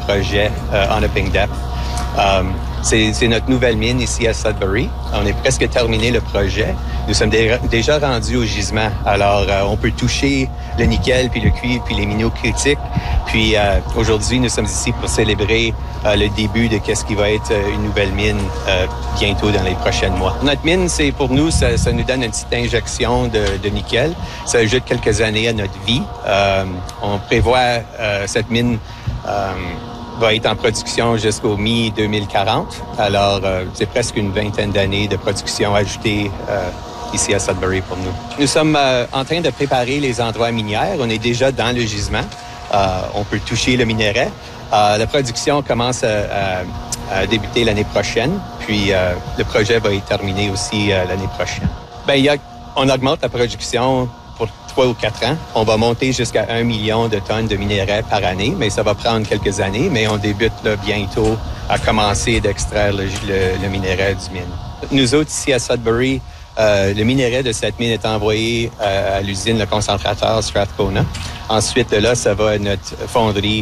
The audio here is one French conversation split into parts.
projet Onaping Depth. C'est notre nouvelle mine ici à Sudbury. On est presque terminé le projet. Nous sommes déjà rendus au gisement. Alors, on peut toucher le nickel, puis le cuivre, puis les minéraux critiques. Puis aujourd'hui, nous sommes ici pour célébrer le début de qu'est-ce qui va être une nouvelle mine bientôt dans les prochains mois. Notre mine, c'est pour nous, ça nous donne une petite injection de nickel. Ça ajoute quelques années à notre vie. On prévoit cette mine va être en production jusqu'au mi-2040. Alors, c'est presque une vingtaine d'années de production ajoutée ici à Sudbury pour nous. Nous sommes en train de préparer les endroits minières. On est déjà dans le gisement. On peut toucher le minerai. La production commence à débuter l'année prochaine, puis le projet va être terminé aussi l'année prochaine. On augmente la production pour 3 ou 4 ans. On va monter jusqu'à 1 million de tonnes de minerais par année, mais ça va prendre quelques années, mais on débute là, bientôt à commencer d'extraire le minerai du mine. Nous autres, ici à Sudbury, le minerai de cette mine est envoyé à l'usine, le concentrateur Strathcona. Ensuite, de là, ça va à notre fonderie,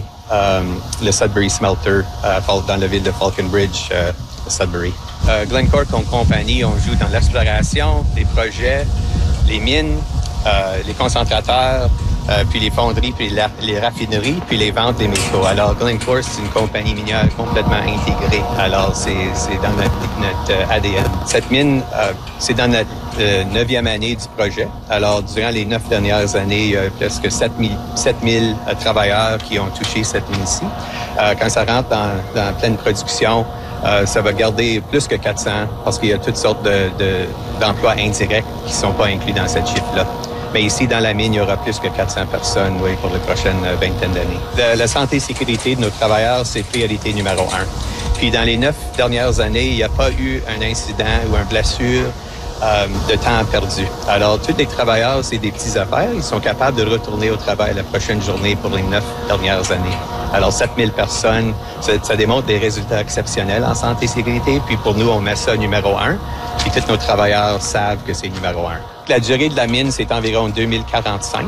le Sudbury Smelter, dans la ville de Falconbridge, Sudbury. Glencore, comme compagnie, on joue dans l'exploration, les projets, les mines, les concentrateurs, puis les fonderies, puis les raffineries, puis les ventes des métaux. Alors, Glencore, c'est une compagnie minière complètement intégrée. Alors, c'est dans notre ADN. Cette mine, c'est dans notre 9e année du projet. Alors, durant les 9 dernières années, il y a presque 7000 travailleurs qui ont touché cette mine-ci. Quand ça rentre dans pleine production, ça va garder plus que 400 parce qu'il y a toutes sortes d'emplois indirects qui ne sont pas inclus dans cette chiffre-là. Mais ici, dans la mine, il y aura plus que 400 personnes pour les prochaines vingtaine d'années. La santé et sécurité de nos travailleurs, c'est priorité numéro 1. Puis dans les 9 dernières années, il n'y a pas eu un incident ou une blessure de temps perdu. Alors, tous les travailleurs, c'est des petites affaires. Ils sont capables de retourner au travail la prochaine journée pour les 9 dernières années. Alors, 7000 personnes, ça démontre des résultats exceptionnels en santé et sécurité. Puis pour nous, on met ça numéro 1. Puis tous nos travailleurs savent que c'est numéro 1. La durée de la mine, c'est environ 2045.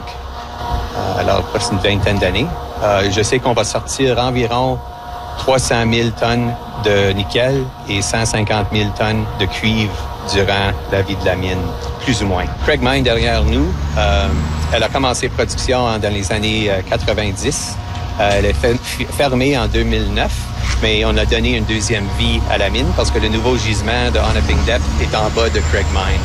Alors, presque une vingtaine d'années. Je sais qu'on va sortir environ 300 000 tonnes de nickel et 150 000 tonnes de cuivre durant la vie de la mine, plus ou moins. Craig Mine, derrière nous, elle a commencé production dans les années 90. Elle est fermée en 2009, mais on a donné une deuxième vie à la mine parce que le nouveau gisement de Onaping Depth est en bas de Craig Mine.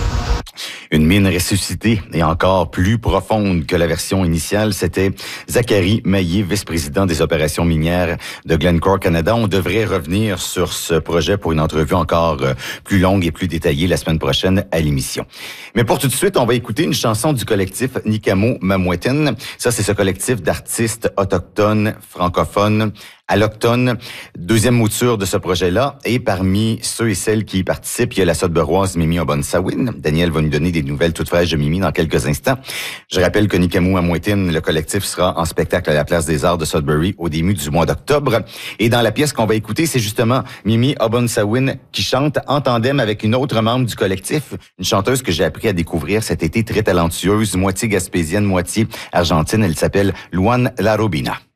Une mine ressuscitée et encore plus profonde que la version initiale, c'était Zachary Maillé, vice-président des opérations minières de Glencore Canada. On devrait revenir sur ce projet pour une entrevue encore plus longue et plus détaillée la semaine prochaine à l'émission. Mais pour tout de suite, on va écouter une chanson du collectif Nikamo Mamouetine. Ça, c'est ce collectif d'artistes autochtones, francophones, allochtones. Deuxième mouture de ce projet-là. Et parmi ceux et celles qui y participent, il y a la Sudburoise Mimi Obonsawin. Daniel va nous donner des nouvelles toutes fraîches de Mimi dans quelques instants. Je rappelle que Nikamo Mamouetine, le collectif, sera en spectacle à la Place des Arts de Sudbury au début du mois d'octobre. Et dans la pièce qu'on va écouter, c'est justement Mimi Obonsawin qui chante en tandem avec une autre membre du collectif, une chanteuse que j'ai appris à découvrir cet été, très talentueuse, moitié gaspésienne, moitié argentine. Elle s'appelle Luan Larobina.